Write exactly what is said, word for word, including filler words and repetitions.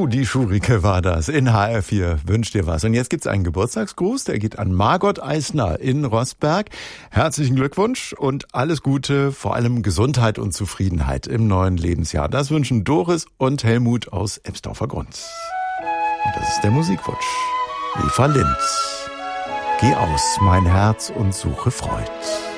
die Schurike war das. In H R vier wünscht dir was. Und jetzt gibt's einen Geburtstagsgruß, der geht an Margot Eisner in Roßberg. Herzlichen Glückwunsch und alles Gute, vor allem Gesundheit und Zufriedenheit im neuen Lebensjahr. Das wünschen Doris und Helmut aus Ebsdorfer Grund. Und das ist der Musikwunsch. Eva Lind. Geh aus, mein Herz, und suche Freud.